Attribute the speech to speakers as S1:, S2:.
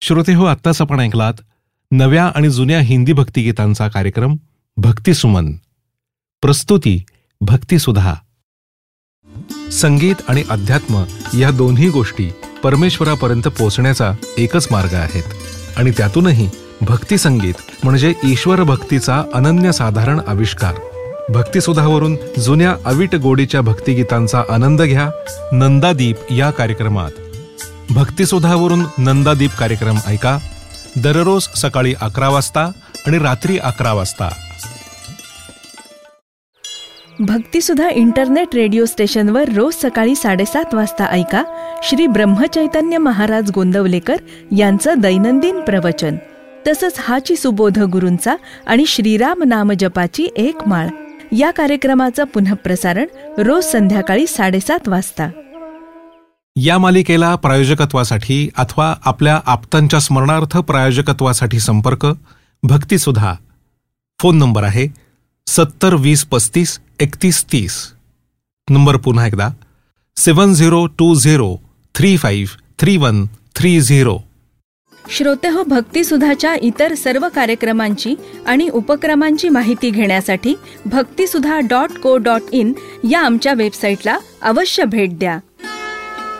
S1: श्रोतेहो, आत्ताच आपण ऐकलात नव्या आणि जुन्या हिंदी भक्तिगीतांचा कार्यक्रम भक्तिसुमन. प्रस्तुती भक्तिसुधा. संगीत आणि अध्यात्म या दोन्ही गोष्टी परमेश्वरापर्यंत पोहोचण्याचा एकच मार्ग आहेत आणि त्यातूनही भक्तिसंगीत म्हणजे ईश्वर भक्तीचा अनन्यसाधारण आविष्कार. भक्तिसुधावरून जुन्या अवीट गोडीच्या भक्तिगीतांचा आनंद घ्या नंदादीप या कार्यक्रमात. भक्तिसुधावरून नंदादीप कार्यक्रम ऐका दररोज सकाळी 11 वाजता आणि रात्री 11 वाजता.
S2: भक्तिसुधा इंटरनेट रेडिओ स्टेशनवर रोज सकाळी 7:30 वाजता ऐका श्री ब्रह्मचैतन्य महाराज गोंदवलेकर यांचं दैनंदिन प्रवचन. तसंच हाची सुबोध गुरूंचा आणि श्रीराम नाम जपाची एक माळ या कार्यक्रमाचं पुनःप्रसारण रोज संध्याकाळी 7:30 वाजता.
S1: या मालिकेला प्रायोजकत्वासाठी अथवा आपल्या आप्तांच्या स्मरणार्थ प्रायोजकत्वासाठी संपर्क भक्तिसुधा. फोन नंबर आहे 7020353130. नंबर पुन्हा एकदा 7020353130.
S2: श्रोतेहो, भक्तिसुधाच्या इतर सर्व कार्यक्रमांची आणि उपक्रमांची माहिती घेण्यासाठी भक्तिसुधा.co.in या आमच्या वेबसाईटला अवश्य भेट द्या.